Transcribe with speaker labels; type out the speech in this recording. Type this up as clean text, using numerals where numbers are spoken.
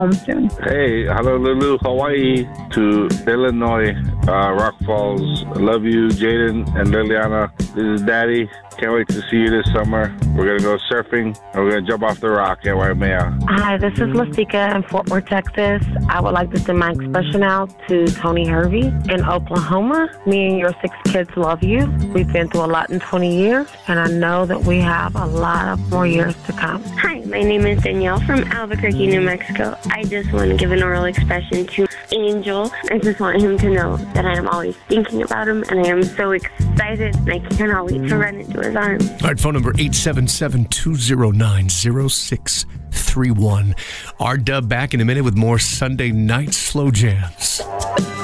Speaker 1: home soon.
Speaker 2: Hey, Honolulu, Hawaii to Illinois, Rock Falls. I love you, Jaden and Liliana. This is Daddy. Can't wait to see you this summer. We're going to go surfing, and we're going to jump off the rock at Waimea.
Speaker 3: Hi, this is Lasika in Fort Worth, Texas. I would like to send my expression out to Tony Hervey in Oklahoma. Me and your 6 kids love you. We've been through a lot in 20 years, and I know that we have a lot of more years to come.
Speaker 4: Hi, my name is Danielle from Albuquerque, New Mexico. I just want to give an oral expression to Angel. I just want him to know that I am always thinking about him, and I am so excited, and I cannot wait to run into his arms.
Speaker 5: All right, phone number 877-209-0631. R-Dub back in a minute with more Sunday Night Slow Jams.